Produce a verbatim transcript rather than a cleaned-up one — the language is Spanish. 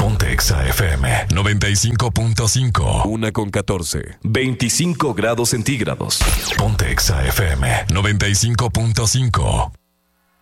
Ponte Exa F M noventa y cinco punto cinco. Una con catorce. veinticinco grados centígrados. Ponte Exa F M noventa y cinco punto cinco.